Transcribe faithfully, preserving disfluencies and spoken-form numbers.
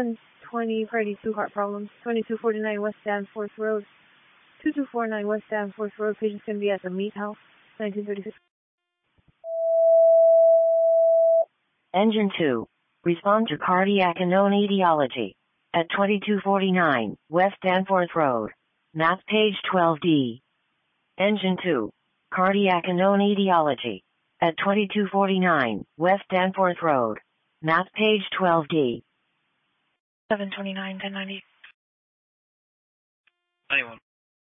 one twenty, Party two Heart Problems, twenty-two forty-nine West Danforth Road, two two four nine West Danforth Road. Patient's going to be at the Meat House, nineteen thirty-six. Engine two. Respond to cardiac unknown etiology. At twenty-two forty-nine West Danforth Road. Map page twelve D. Engine two. Cardiac unknown etiology. At twenty-two forty-nine West Danforth Road. Map page twelve D. seven twenty-nine ten ninety. ninety-one.